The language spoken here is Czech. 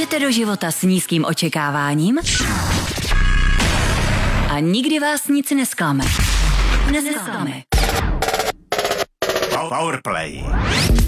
Jdete do života s nízkým očekáváním a nikdy vás nic nesklame. Powerplay.